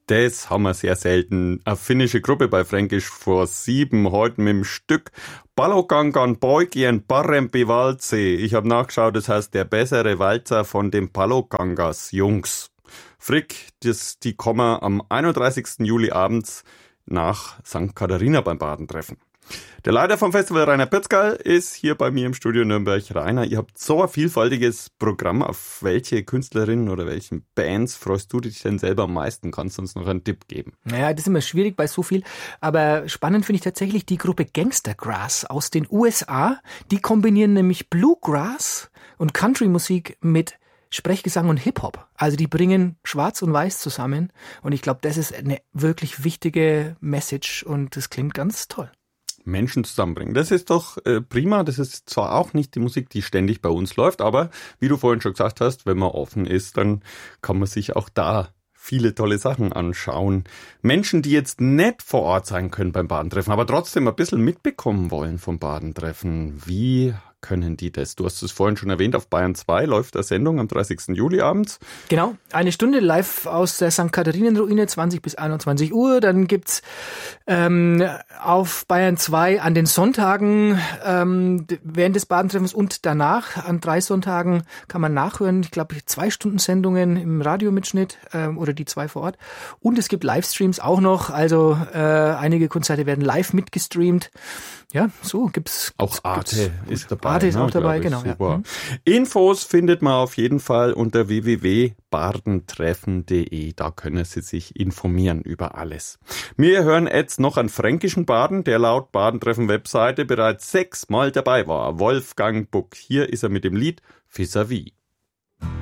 Das haben wir sehr selten. Eine finnische Gruppe bei Fränkisch vor 7 heute mit dem Stück Palokangan Poikien Parempi Valtsi. Ich habe nachgeschaut, das heißt der bessere Walzer von den Palokangas Jungs. Frick, die kommen am 31. Juli abends nach St. Katharina beim Badentreffen. Der Leiter vom Festival, Rainer Pützgerl, ist hier bei mir im Studio Nürnberg. Rainer, ihr habt so ein vielfältiges Programm. Auf welche Künstlerinnen oder welchen Bands freust du dich denn selber am meisten? Kannst du uns noch einen Tipp geben? Naja, das ist immer schwierig bei so viel. Aber spannend finde ich tatsächlich die Gruppe Gangstergrass aus den USA. Die kombinieren nämlich Bluegrass und Country-Musik mit Sprechgesang und Hip-Hop. Also die bringen Schwarz und Weiß zusammen. Und ich glaube, das ist eine wirklich wichtige Message und das klingt ganz toll. Menschen zusammenbringen. Das ist doch prima. Das ist zwar auch nicht die Musik, die ständig bei uns läuft, aber wie du vorhin schon gesagt hast, wenn man offen ist, dann kann man sich auch da viele tolle Sachen anschauen. Menschen, die jetzt nicht vor Ort sein können beim Badentreffen, aber trotzdem ein bisschen mitbekommen wollen vom Badentreffen. Wie können die das? Du hast es vorhin schon erwähnt, auf Bayern 2 läuft eine Sendung am 30. Juli abends. Genau, eine Stunde live aus der St. Katharinen-Ruine, 20 bis 21 Uhr. Dann gibt's auf Bayern 2 an den Sonntagen während des Badentreffens und danach an 3 Sonntagen kann man nachhören. Ich glaube 2 Stunden Sendungen im Radiomitschnitt oder die 2 vor Ort. Und es gibt Livestreams auch noch. Also einige Konzerte werden live mitgestreamt. Ja, so gibt's. Auch Arte ist dabei. Arte ist auch dabei, genau. Super. Ja. Infos findet man auf jeden Fall unter www.badentreffen.de. Da können Sie sich informieren über alles. Wir hören jetzt noch einen fränkischen Baden, der laut Badentreffen-Webseite bereits 6-mal dabei war. Wolfgang Buck. Hier ist er mit dem Lied Vis-à-vis.